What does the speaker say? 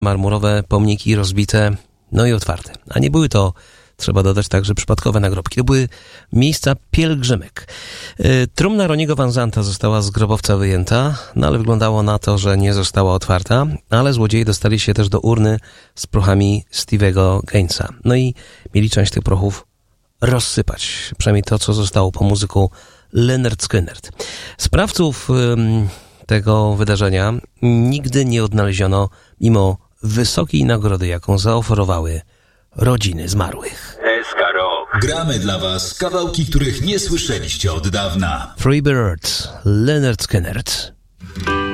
marmurowe pomniki rozbite, no i otwarte. A nie były to, trzeba dodać także, przypadkowe nagrobki. To były miejsca pielgrzymek. Trumna Roniego Van Zanta została z grobowca wyjęta, no ale wyglądało na to, że nie została otwarta, ale złodzieje dostali się też do urny z prochami Stevie'ego Gainesa. No i mieli część tych prochów rozsypać. Przynajmniej to, co zostało po muzyku Lynyrd Skynyrd. Sprawców tego wydarzenia nigdy nie odnaleziono, mimo wysokiej nagrody, jaką zaoferowały rodziny zmarłych. SK Rock. Gramy dla was kawałki, których nie słyszeliście od dawna. Free Bird, Lynyrd Skynyrd.